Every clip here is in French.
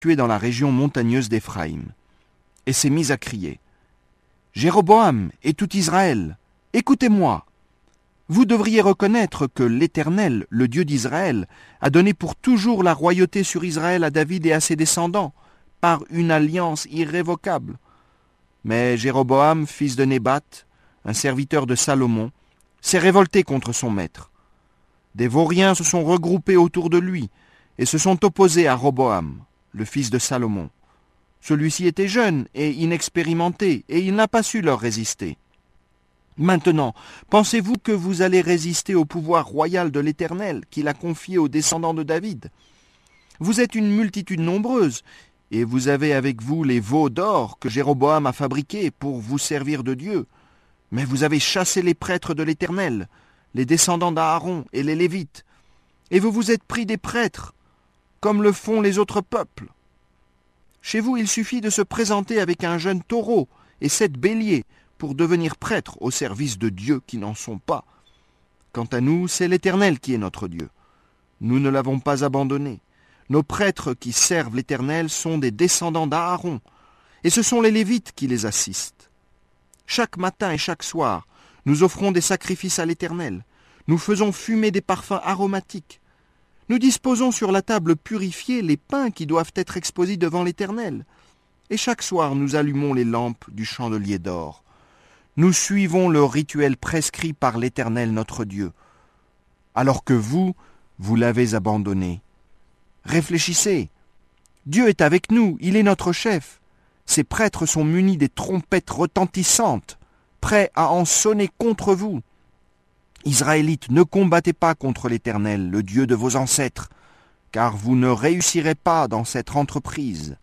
situé dans la région montagneuse d'Éphraïm, et s'est mis à crier « Jéroboam et tout Israël, écoutez-moi ! Vous devriez reconnaître que l'Éternel, le Dieu d'Israël, a donné pour toujours la royauté sur Israël à David et à ses descendants, par une alliance irrévocable. Mais Jéroboam, fils de Nébat, un serviteur de Salomon, s'est révolté contre son maître. Des vauriens se sont regroupés autour de lui et se sont opposés à Roboam, le fils de Salomon. Celui-ci était jeune et inexpérimenté, et il n'a pas su leur résister. Maintenant, pensez-vous que vous allez résister au pouvoir royal de l'Éternel qu'il a confié aux descendants de David ? Vous êtes une multitude nombreuse, et vous avez avec vous les veaux d'or que Jéroboam a fabriqués pour vous servir de Dieu. Mais vous avez chassé les prêtres de l'Éternel, les descendants d'Aaron et les Lévites, et vous vous êtes pris des prêtres, comme le font les autres peuples. Chez vous, il suffit de se présenter avec un jeune taureau et 7 béliers pour devenir prêtre au service de dieux qui n'en sont pas. Quant à nous, c'est l'Éternel qui est notre Dieu. Nous ne l'avons pas abandonné. Nos prêtres qui servent l'Éternel sont des descendants d'Aaron, et ce sont les Lévites qui les assistent. Chaque matin et chaque soir, nous offrons des sacrifices à l'Éternel. Nous faisons fumer des parfums aromatiques. Nous disposons sur la table purifiée les pains qui doivent être exposés devant l'Éternel. Et chaque soir, nous allumons les lampes du chandelier d'or. Nous suivons le rituel prescrit par l'Éternel notre Dieu. Alors que vous l'avez abandonné. Réfléchissez. Dieu est avec nous, il est notre chef. Ses prêtres sont munis des trompettes retentissantes, prêts à en sonner contre vous. Israélites, ne combattez pas contre l'Éternel, le Dieu de vos ancêtres, car vous ne réussirez pas dans cette entreprise.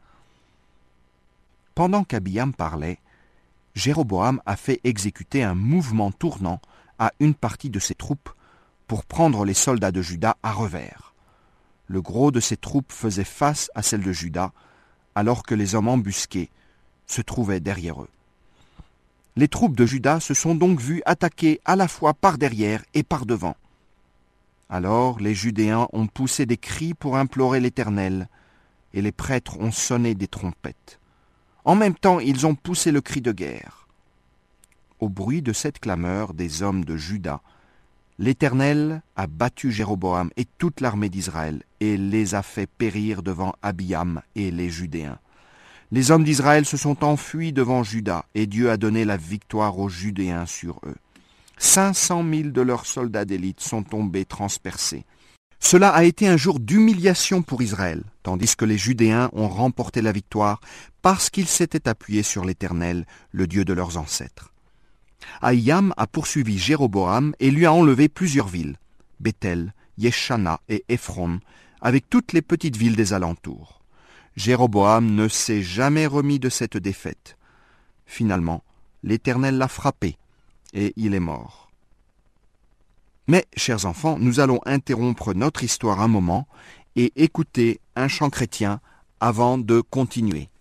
Pendant qu'Abiam parlait, Jéroboam a fait exécuter un mouvement tournant à une partie de ses troupes pour prendre les soldats de Juda à revers. Le gros de ses troupes faisait face à celles de Juda, alors que les hommes embusqués se trouvaient derrière eux. Les troupes de Juda se sont donc vues attaquer à la fois par derrière et par devant. Alors les Judéens ont poussé des cris pour implorer l'Éternel, et les prêtres ont sonné des trompettes. En même temps, ils ont poussé le cri de guerre. Au bruit de cette clameur des hommes de Juda, l'Éternel a battu Jéroboam et toute l'armée d'Israël et les a fait périr devant Abiam et les Judéens. Les hommes d'Israël se sont enfuis devant Juda et Dieu a donné la victoire aux Judéens sur eux. 500 000 de leurs soldats d'élite sont tombés transpercés. Cela a été un jour d'humiliation pour Israël, tandis que les Judéens ont remporté la victoire parce qu'ils s'étaient appuyés sur l'Éternel, le Dieu de leurs ancêtres. Ahiam a poursuivi Jéroboam et lui a enlevé plusieurs villes, Béthel, Yeshana et Éphron, avec toutes les petites villes des alentours. Jéroboam ne s'est jamais remis de cette défaite. Finalement, l'Éternel l'a frappé et il est mort. Mais, chers enfants, nous allons interrompre notre histoire un moment et écouter un chant chrétien avant de continuer.